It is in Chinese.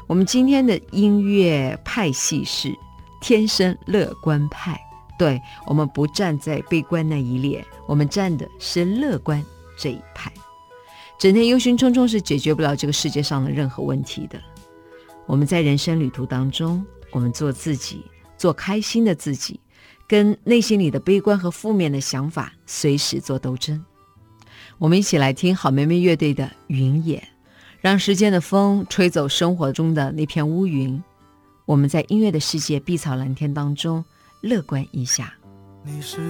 我们今天的音乐派系是天生乐观派，对，我们不站在悲观那一列，我们站的是乐观这一派。整天忧心忡忡是解决不了这个世界上的任何问题的。我们在人生旅途当中，我们做自己，做开心的自己，跟内心里的悲观和负面的想法随时做斗争。我们一起来听好妹妹乐队的《云也》，让时间的风吹走生活中的那片乌云，我们在音乐的世界碧草蓝天当中乐观一下。 你是